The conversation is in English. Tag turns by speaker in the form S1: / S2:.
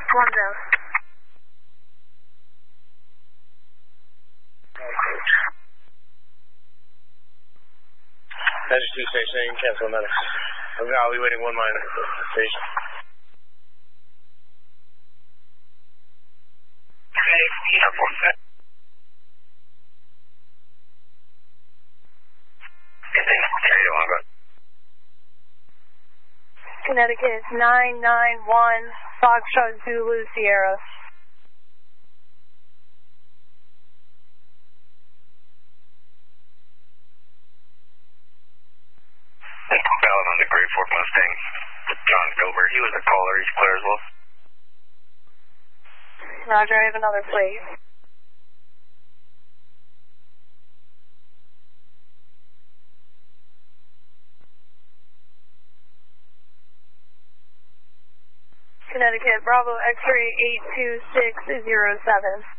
S1: One down.
S2: Measure 2 station, you can cancel another. I'll be waiting 1 minor. Station.
S1: Connecticut 991 Foxtrot Zulu Sierra.
S3: Valid on the Gray Fork Mustang. John Gilbert, he was a caller, he's clear as well.
S1: Roger, I have another plate. Connecticut, Bravo X-ray 82607.